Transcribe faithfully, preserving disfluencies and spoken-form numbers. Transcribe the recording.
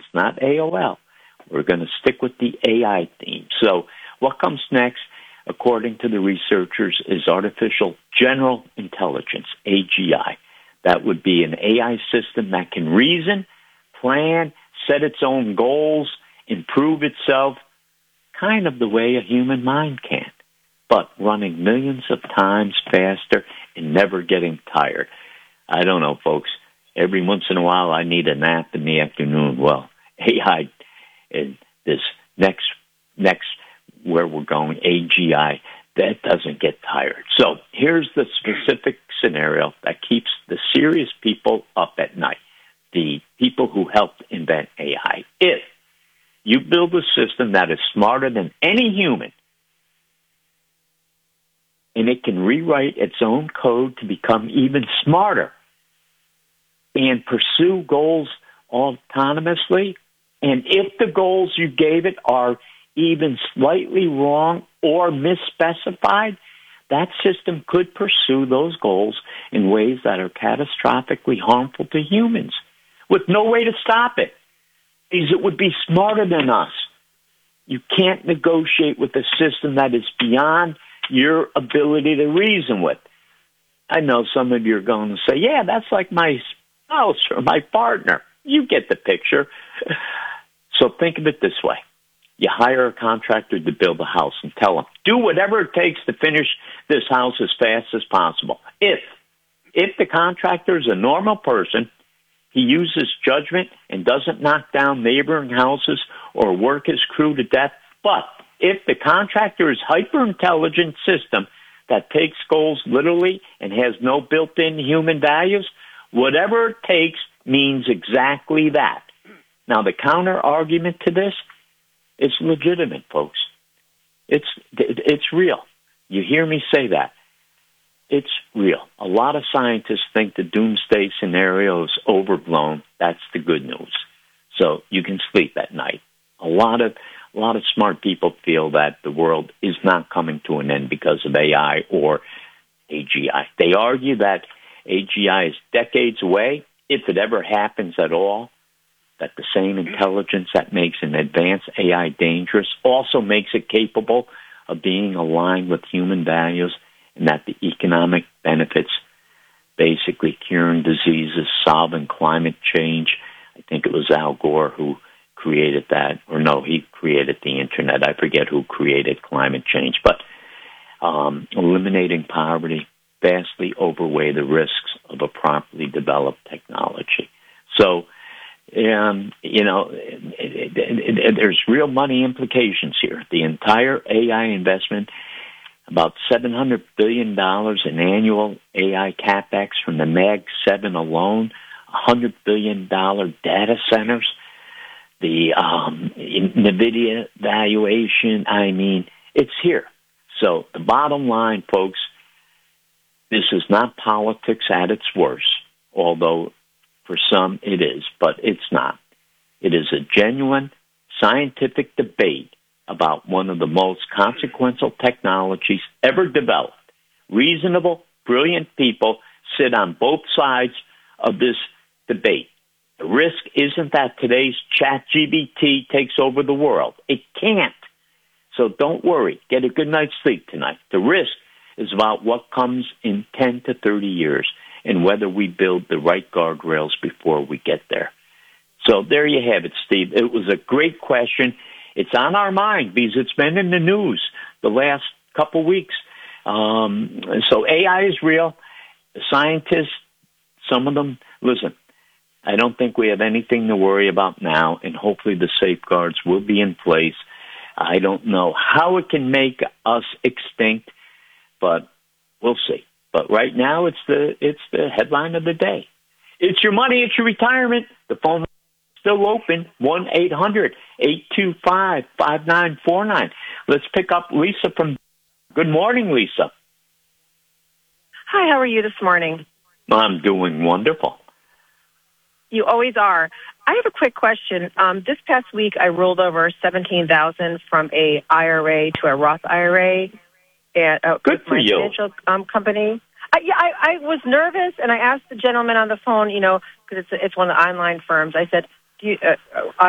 not A O L. We're going to stick with the A I theme. So what comes next, according to the researchers, is artificial general intelligence, A G I. That would be an A I system that can reason, plan, set its own goals, improve itself, kind of the way a human mind can, but running millions of times faster and never getting tired. I don't know, folks. Every once in a while, I need a nap in the afternoon. Well, A I and this next, next where we're going, A G I, that doesn't get tired. So here's the specific scenario that keeps the serious people up at night, the people who helped invent A I. If you build a system that is smarter than any human, and it can rewrite its own code to become even smarter and pursue goals autonomously, and if the goals you gave it are even slightly wrong or misspecified, that system could pursue those goals in ways that are catastrophically harmful to humans with no way to stop it, because it would be smarter than us. You can't negotiate with a system that is beyond your ability to reason with. I know some of you are going to say, yeah, that's like my spouse or my partner. You get the picture. So think of it this way. You hire a contractor to build a house and tell them, do whatever it takes to finish this house as fast as possible. If, if the contractor is a normal person, he uses judgment and doesn't knock down neighboring houses or work his crew to death. But if the contractor is hyper-intelligent system that takes goals literally and has no built-in human values, whatever it takes means exactly that. Now, the counter-argument to this is legitimate, folks. It's it's real. You hear me say that. It's real. A lot of scientists think the doomsday scenario is overblown. That's the good news. So you can sleep at night. A lot of a lot of smart people feel that the world is not coming to an end because of A I or A G I. They argue that A G I is decades away, if it ever happens at all, that the same intelligence that makes an advanced A I dangerous also makes it capable of being aligned with human values, and that the economic benefits, basically curing diseases, solving climate change. I think it was Al Gore who created that, or no, he created the internet. I forget who created climate change, but um, eliminating poverty vastly outweigh the risks of a properly developed technology. So, um, you know, it, it, it, it, there's real money implications here. The entire A I investment, about seven hundred billion dollars in annual A I capex from the Mag seven alone, one hundred billion dollars data centers, the um, NVIDIA valuation. I mean, it's here. So the bottom line, folks, this is not politics at its worst, although for some it is, but it's not. It is a genuine scientific debate about one of the most consequential technologies ever developed. Reasonable, brilliant people sit on both sides of this debate. The risk isn't that today's ChatGPT takes over the world. It can't. So don't worry. Get a good night's sleep tonight. The risk is about what comes in ten to thirty years and whether we build the right guardrails before we get there. So there you have it, Steve. It was a great question. It's on our mind because it's been in the news the last couple weeks. Um, so A I is real. The scientists, some of them, listen, I don't think we have anything to worry about now, and hopefully the safeguards will be in place. I don't know how it can make us extinct, but we'll see. But right now, it's the it's the headline of the day. It's your money, it's your retirement. The phone is still open, one eight hundred eight two five five nine four nine. Let's pick up Lisa from... Good morning, Lisa. Hi, how are you this morning? I'm doing wonderful. You always are. I have a quick question. Um, this past week, I rolled over seventeen thousand dollars from a I R A to a Roth I R A at uh, Good for my you. financial um, company. I, yeah, I, I was nervous, and I asked the gentleman on the phone, you know, because it's it's one of the online firms. I said, "Do you, uh, uh,